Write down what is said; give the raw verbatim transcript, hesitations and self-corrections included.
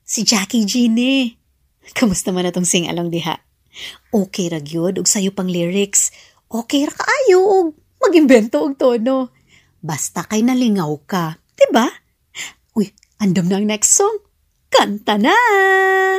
Si Jackie G ni. Kamusta man atong sing-along diha? Okay ra gyud og sayo pang lyrics. Okay ra kaayo og mag-imbento og tono. Basta kay nalingaw ka, diba? Uy, andam na ang next song. Kanta na!